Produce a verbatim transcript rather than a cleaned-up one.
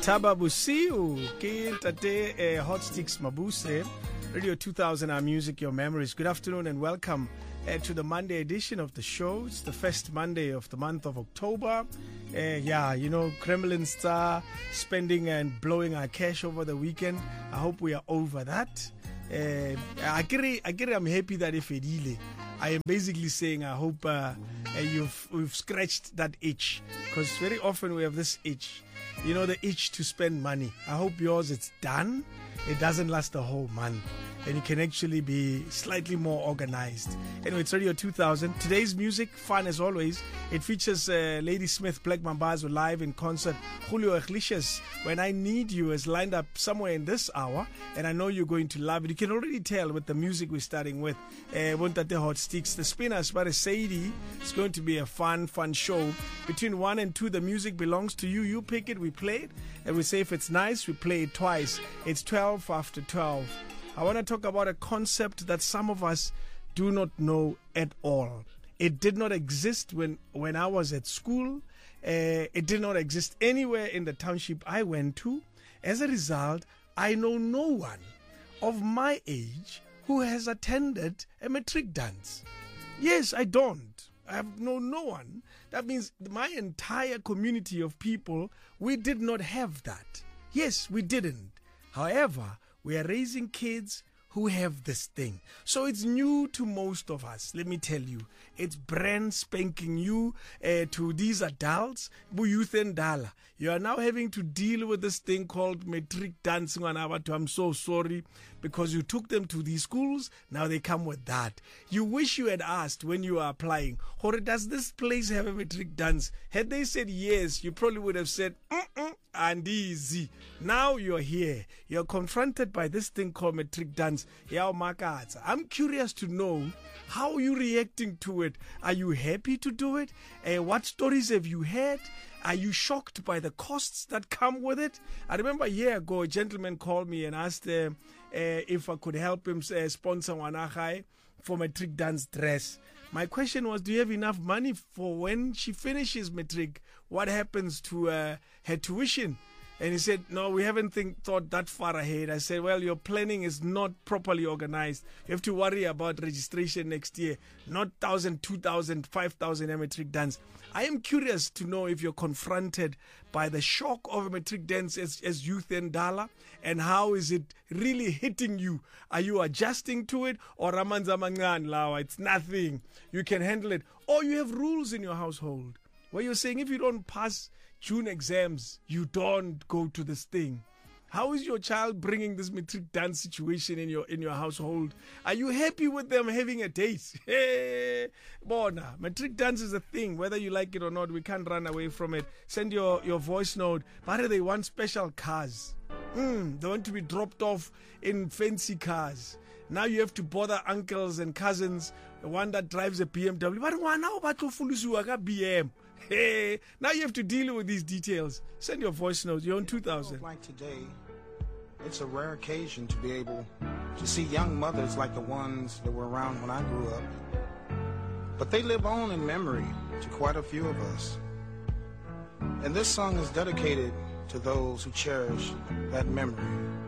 Taba Busiu, ke tate eh, Hot Sticks Mabuse, Radio two thousand, our music, your memories. Good afternoon and welcome uh, to the Monday edition of the show. It's the first Monday of the month of October. Uh, yeah, you know, Kremlin star spending and blowing our cash over the weekend. I hope we are over that. Uh, I agree, I agree, I'm happy that if it really, I am basically saying I hope uh, uh, you've we've scratched that itch, because very often we have this itch. You know, the itch to spend money. I hope yours, it's done. It doesn't last the whole month. And you can actually be slightly more organized. Anyway, it's Radio two thousand. Today's music, fun as always. It features uh, Lady Smith, Black Mambazo live in concert. Julio Iglesias, When I Need You, is lined up somewhere in this hour. And I know you're going to love it. You can already tell with the music we're starting with. Uh, Wontate Hot Sticks. The Spinners by Sadie. It's going to be a fun, fun show. Between one and two, the music belongs to you. You pick it, we play it. And we say if it's nice, we play it twice. It's twelve after twelve. I want to talk about a concept that some of us do not know at all. It did not exist when, when I was at school. Uh, it did not exist anywhere in the township I went to. As a result, I know no one of my age who has attended a matric dance. Yes, I don't. I have known no one. That means my entire community of people, we did not have that. Yes, we didn't. However, we are raising kids who have this thing. So it's new to most of us, let me tell you. It's brand spanking new uh, to these adults, Bu Youth and Dala. You are now having to deal with this thing called matric dancing. I'm so sorry, because you took them to these schools, now they come with that. You wish you had asked when you are applying, or does this place have a matric dance? Had they said yes, you probably would have said, mm-mm, and easy. Now you're here. You're confronted by this thing called matric dance. I'm curious to know, how are you reacting to it? Are you happy to do it? Uh, what stories have you had? Are you shocked by the costs that come with it? I remember a year ago, a gentleman called me and asked uh, uh, if I could help him uh, sponsor Wanahai for matric dance dress. My question was, do you have enough money for when she finishes matric? What happens to uh, her tuition? And he said, no, we haven't think, thought that far ahead. I said, well, your planning is not properly organized. You have to worry about registration next year, not one thousand, two thousand, five thousand a matric dance. I am curious to know if you're confronted by the shock of a matric dance as, as youth and Dala, and how is it really hitting you? Are you adjusting to it, or Ramanza Mangan Lawa? It's nothing. You can handle it. Or you have rules in your household where you're saying if you don't pass June exams, you don't go to this thing. How is your child bringing this matric dance situation in your in your household? Are you happy with them having a date? Hey, Bona, matric dance is a thing, whether you like it or not. We can't run away from it. Send your, your voice note. But they want special cars. Mm, they want to be dropped off in fancy cars. Now you have to bother uncles and cousins, the one that drives a B M W. But now B M. Hey, now you have to deal with these details. Send your voice notes. You're on two thousand. Like today, it's a rare occasion to be able to see young mothers like the ones that were around when I grew up. But they live on in memory to quite a few of us. And this song is dedicated to those who cherish that memory.